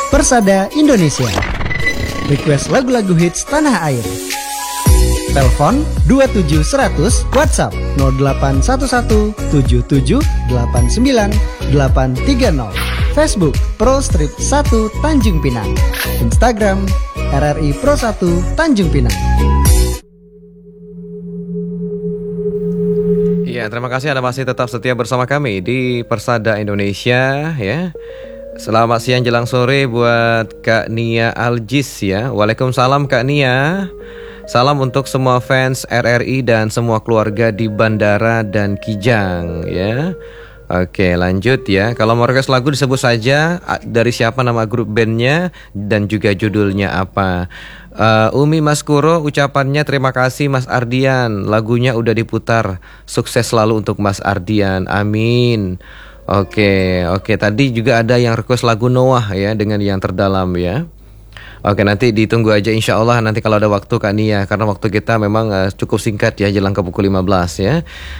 Persada Indonesia. Request lagu-lagu hits tanah air. Telepon 27100, WhatsApp 0811 77 89 830. Facebook Pro Strip 1 Tanjung Pinang. Instagram RRI Pro 1 Tanjung Pinang. Ya, terima kasih Anda masih tetap setia bersama kami di Persada Indonesia ya. Selamat siang jelang sore buat Kak Nia Aljis ya. Waalaikumsalam Kak Nia. Salam untuk semua fans RRI dan semua keluarga di Bandara dan Kijang ya. Oke, lanjut ya. Kalau mau request lagu disebut saja dari siapa, nama grup bandnya, dan juga judulnya apa. Umi Maskuro ucapannya terima kasih Mas Ardian. Lagunya udah diputar. Sukses selalu untuk Mas Ardian. Amin. Oke. Tadi juga ada yang request lagu Noah ya dengan yang terdalam ya. Oke, nanti ditunggu aja insya Allah nanti kalau ada waktu Kak Nia. Karena waktu kita memang cukup singkat ya, jelang ke pukul 15 ya.